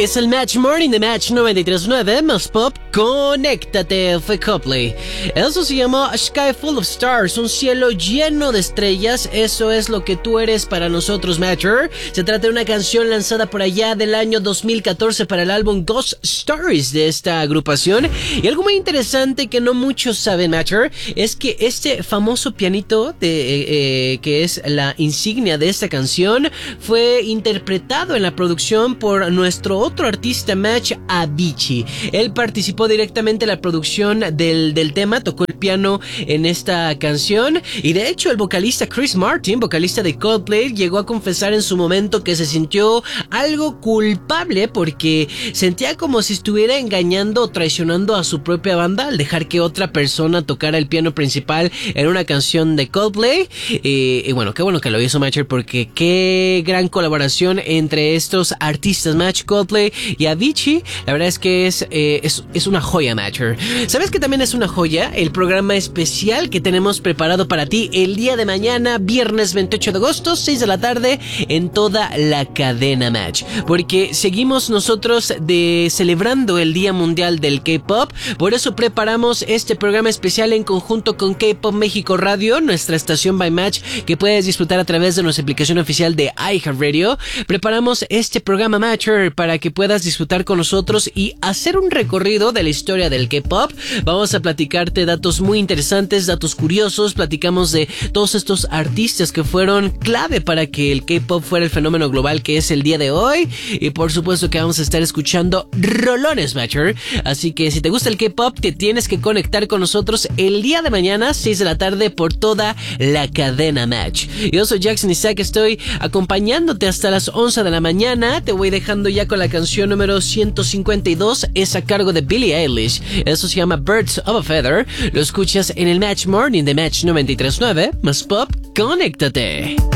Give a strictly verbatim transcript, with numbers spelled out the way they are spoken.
Es el Match Morning de Match noventa y tres punto nueve, más pop, conéctate, fue Coldplay. Eso se llamó A Sky Full of Stars, un cielo lleno de estrellas. Eso es lo que tú eres para nosotros, Matcher. Se trata de una canción lanzada por allá del año dos mil catorce para el álbum Ghost Stories de esta agrupación. Y algo muy interesante que no muchos saben, Matcher, es que este famoso pianito de, eh, eh, que es la insignia de esta canción fue interpretado en la producción por nuestro otro artista, Match, Avicii. Él participó directamente en la producción del, del tema, tocó el piano en esta canción, y de hecho el vocalista Chris Martin, vocalista de Coldplay, llegó a confesar en su momento que se sintió algo culpable porque sentía como si estuviera engañando o traicionando a su propia banda al dejar que otra persona tocara el piano principal en una canción de Coldplay. Eh, y bueno, qué bueno que lo hizo Matcher, porque qué gran colaboración entre estos artistas, Match, Coldplay y Avicii. La verdad es que es, eh, es, es una joya, Matcher. ¿Sabes que también es una joya el programa especial que tenemos preparado para ti el día de mañana, viernes veintiocho de agosto, seis de la tarde, en toda la cadena Match? Porque seguimos nosotros de celebrando el Día Mundial del K-Pop. Por eso preparamos este programa especial en conjunto con K-Pop México Radio, nuestra estación by Match, que puedes disfrutar a través de nuestra aplicación oficial de iHeartRadio. Preparamos este programa, Matcher, para que puedas disfrutar con nosotros y hacer un recorrido de la historia del K-Pop. Vamos a platicarte datos muy interesantes, datos curiosos. Platicamos de todos estos artistas que fueron clave para que el K-Pop fuera el fenómeno global que es el día de hoy. Y por supuesto que vamos a estar escuchando rolones, Matcher. Así que si te gusta el K-Pop, te tienes que conectar con nosotros el día de mañana, seis de la tarde, por toda la cadena Match. Yo soy Jackson Isaac, estoy acompañándote hasta las once de la mañana. Te voy dejando ya con la canción número ciento cincuenta y dos, es a cargo de Billie Eilish. Eso se llama Birds of a Feather. Lo escuchas en el Match Morning de Match noventa y tres punto nueve, más pop, conéctate.